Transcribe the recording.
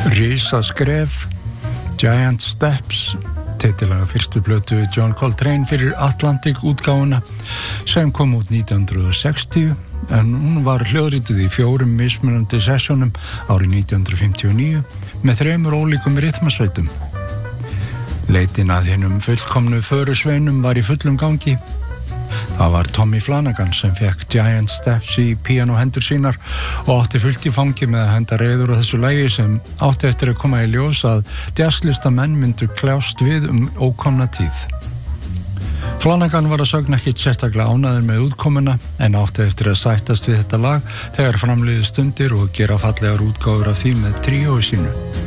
Risaskref, Giant Steps, titilaga fyrstu plötu John Coltrane fyrir Atlantic útgáfuna sem kom út 1960 en hún var hljóðrituð í 4 mismunandi sessjónum árið 1959 með 3 ólíkum rytmasveitum. Leitin að hinum fullkomnu förusveinum var í fullum gangi. Það var Tommy Flanagan sem fekk Giant Steps í píanóhendur sínar og átti fullt í fangi með að henda reiður á þessu lagi sem átti eftir að koma í ljós að jazzlistamenn myndu kljást við ókomna tíð. Flanagan var að sögn ekkert sérstaklega ánægður með útkomuna en átti eftir að sættast við þetta lag þegar framliðu stundir og gera fallegar útgáfur af því með tríói sínu.